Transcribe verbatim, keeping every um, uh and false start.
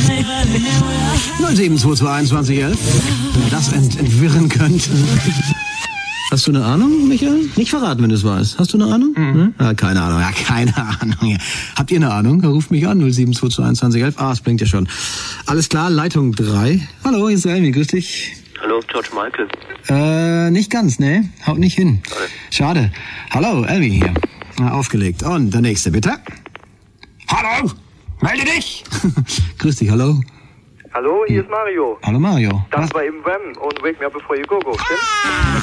null sieben zwei zwei einundzwanzig elf. Wenn ihr das ent entwirren könnt. Hast du eine Ahnung, Michael? Nicht verraten, wenn du es weißt. Hast du eine Ahnung? Mhm. Ja, keine Ahnung. Ja, keine Ahnung. Habt ihr eine Ahnung? Ruft mich an, null sieben zwei zwei einundzwanzig elf. Ah, es blinkt ja schon. Alles klar, Leitung drei. Hallo, hier ist Elmi, grüß dich. Hallo, George Michael. Äh, nicht ganz, ne? Haut nicht hin. Schade. Hallo, Elmi hier. Na, aufgelegt. Und der nächste, bitte. Hallo, melde dich. Grüß dich, hallo. Hallo, hier ist Mario. Hallo, Mario. Das Was? war eben Wham und Wake Me Up Before You Go Go, stimmt?